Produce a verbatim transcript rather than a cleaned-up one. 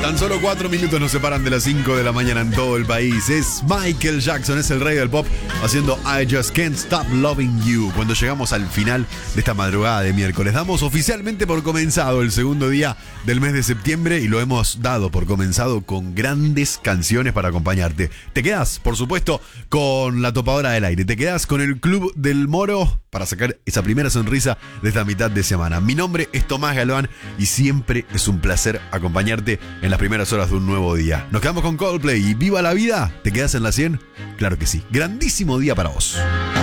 Tan solo cuatro minutos nos separan de las cinco de la mañana en todo el país. Es Michael Jackson, es el rey del pop, haciendo I Just Can't Stop Loving You. Cuando llegamos al final de esta madrugada de miércoles, damos oficialmente por comenzado el segundo día del mes de septiembre y lo hemos dado por comenzado con grandes canciones para acompañarte. Te quedas, por supuesto, con la topadora del aire. Te quedas con el Club del Moro para sacar esa primera sonrisa de esta mitad de semana. Mi nombre es Tomás Galván y siempre es un placer acompañarte en las primeras horas de un nuevo día. Nos quedamos con Coldplay y ¡viva la vida! ¿Te quedas en la cien? Claro que sí. Grandísimo día para vos.